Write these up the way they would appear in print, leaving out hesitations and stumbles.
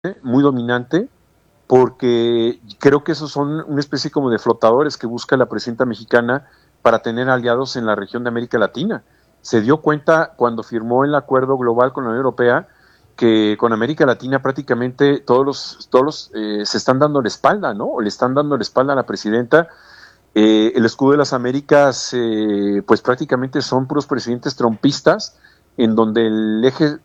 muy dominante, porque creo que esos son una especie como de flotadores que busca la presidenta mexicana para tener aliados en la región de América Latina. Se dio cuenta cuando firmó el acuerdo global con la Unión Europea que con América Latina prácticamente todos se están dando la espalda, ¿no? O le están dando la espalda a la presidenta. El escudo de las Américas, pues prácticamente son puros presidentes trumpistas, en donde el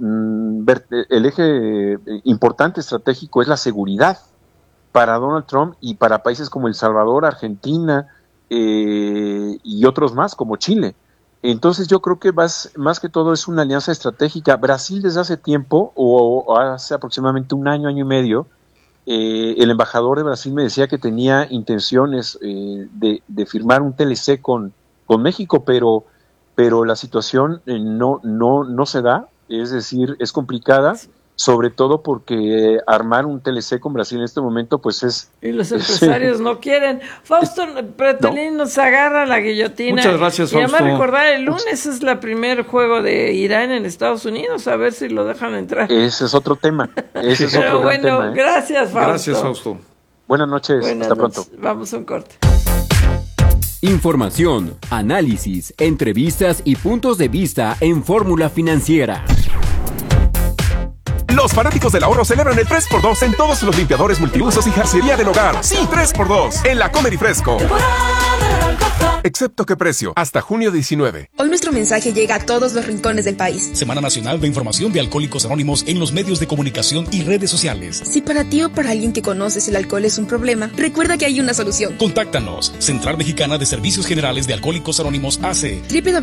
eje importante estratégico es la seguridad para Donald Trump y para países como El Salvador, Argentina y otros más como Chile. Entonces yo creo que más que todo es una alianza estratégica. Brasil desde hace tiempo, o hace aproximadamente un año y medio, el embajador de Brasil me decía que tenía intenciones de firmar un TLC con México, pero la situación no se da, es decir, es complicada, sobre todo porque armar un TLC con Brasil en este momento pues es... Y los empresarios no quieren. Fausto Pretelín nos agarra la guillotina. Muchas gracias, Fausto. Y además recordar, el lunes es el primer juego de Irán en Estados Unidos, a ver si lo dejan entrar. Ese es otro tema. Pero bueno, tema, gracias, Fausto. Gracias, Fausto. Buenas noches, hasta pronto. Vamos a un corte. Información, análisis, entrevistas y puntos de vista en Fórmula Financiera. Los fanáticos del ahorro celebran el 3x2 en todos los limpiadores multiusos y jarcería del hogar. Sí, 3x2 en la Comer y Fresco. Excepto qué precio, hasta junio 19. Hoy nuestro mensaje llega a todos los rincones del país. Semana Nacional de Información de Alcohólicos Anónimos en los medios de comunicación y redes sociales. Si para ti o para alguien que conoces el alcohol es un problema, recuerda que hay una solución. Contáctanos. Central Mexicana de Servicios Generales de Alcohólicos Anónimos AC.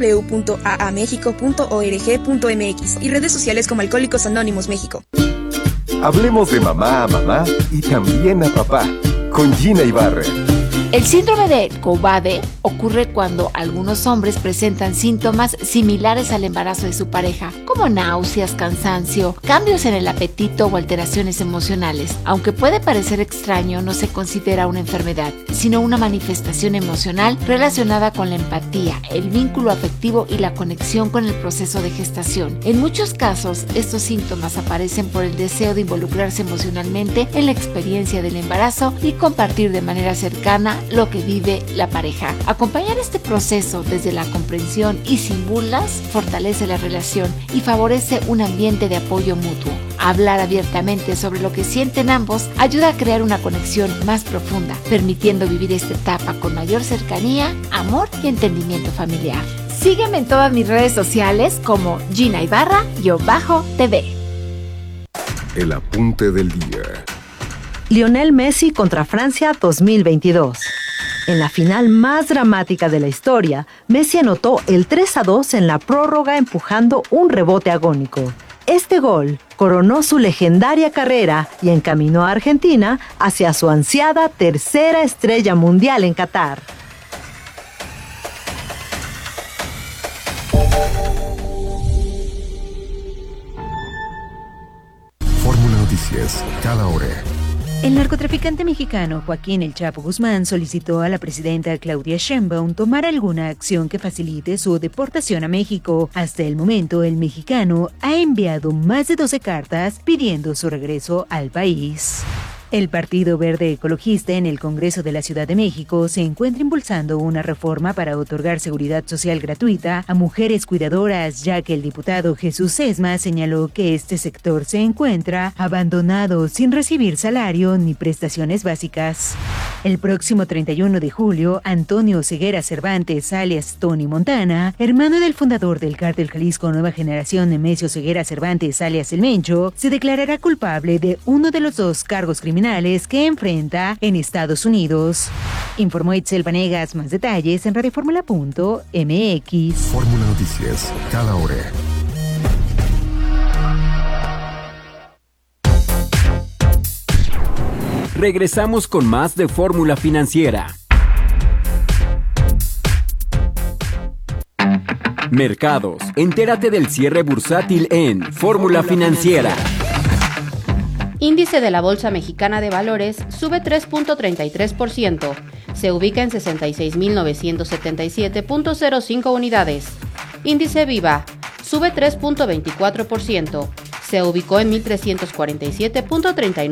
www.aamexico.org.mx y redes sociales como Alcohólicos Anónimos México. Hablemos de mamá a mamá y también a papá, con Gina Ibarra. El síndrome de Cobabe ocurre cuando algunos hombres presentan síntomas similares al embarazo de su pareja, como náuseas, cansancio, cambios en el apetito o alteraciones emocionales. Aunque puede parecer extraño, no se considera una enfermedad, sino una manifestación emocional relacionada con la empatía, el vínculo afectivo y la conexión con el proceso de gestación. En muchos casos, estos síntomas aparecen por el deseo de involucrarse emocionalmente en la experiencia del embarazo y compartir de manera cercana lo que vive la pareja. Acompañar este proceso desde la comprensión y sin burlas fortalece la relación y favorece un ambiente de apoyo mutuo. Hablar abiertamente sobre lo que sienten ambos ayuda a crear una conexión más profunda, permitiendo vivir esta etapa con mayor cercanía, amor y entendimiento familiar. Sígueme en todas mis redes sociales como Gina Ibarra-TV. El apunte del día. Lionel Messi contra Francia 2022. En la final más dramática de la historia, Messi anotó el 3-2 en la prórroga empujando un rebote agónico. Este gol coronó su legendaria carrera y encaminó a Argentina hacia su ansiada tercera estrella mundial en Qatar. Fórmula Noticias, cada hora. El narcotraficante mexicano Joaquín El Chapo Guzmán solicitó a la presidenta Claudia Sheinbaum tomar alguna acción que facilite su deportación a México. Hasta el momento, el mexicano ha enviado más de 12 cartas pidiendo su regreso al país. El Partido Verde Ecologista en el Congreso de la Ciudad de México se encuentra impulsando una reforma para otorgar seguridad social gratuita a mujeres cuidadoras, ya que el diputado Jesús Sesma señaló que este sector se encuentra abandonado sin recibir salario ni prestaciones básicas. El próximo 31 de julio, Antonio Ceguera Cervantes, alias Tony Montana, hermano del fundador del Cártel Jalisco Nueva Generación, Nemesio Ceguera Cervantes, alias El Mencho, se declarará culpable de uno de los dos cargos criminales que enfrenta en Estados Unidos. Informó Itzel Vanegas. Más detalles en radioformula.mx. Fórmula Noticias, cada hora. Regresamos con más de Fórmula Financiera. Mercados. Entérate del cierre bursátil en Fórmula Financiera. Índice de la Bolsa Mexicana de Valores sube 3.33%. Se ubica en 66.977.05 unidades. Índice Viva sube 3.24%. se ubicó en 1.347.39